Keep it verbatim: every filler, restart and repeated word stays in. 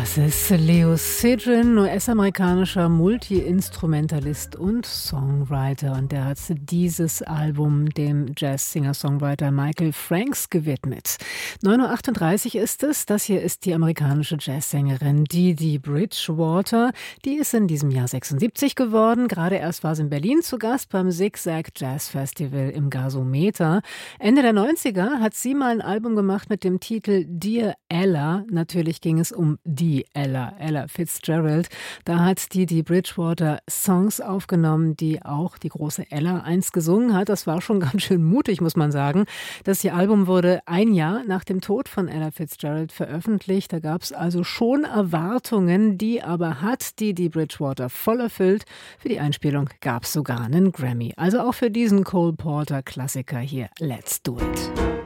Das ist Leo Sidran, U S-amerikanischer Multi-Instrumentalist und Songwriter. Und der hat dieses Album dem Jazz-Singer-Songwriter Michael Franks gewidmet. neun Uhr achtunddreißig ist es. Das hier ist die amerikanische Jazzsängerin Dee Bridgewater. Die ist in diesem Jahr sechsundsiebzig geworden. Gerade erst war sie in Berlin zu Gast beim Zigzag Jazz Festival im Gasometer. Ende der neunziger hat sie mal ein Album gemacht mit dem Titel Dear Ella. Natürlich ging es um die Ella, Ella Fitzgerald. Da hat Dee Bridgewater Songs aufgenommen, die auch die große Ella einst gesungen hat. Das war schon ganz schön mutig, muss man sagen. Das hier Album wurde ein Jahr nach dem Tod von Ella Fitzgerald veröffentlicht. Da gab es also schon Erwartungen, die aber hat Dee Bridgewater voll erfüllt. Für die Einspielung gab es sogar einen Grammy. Also auch für diesen Cole Porter Klassiker hier. Let's do it.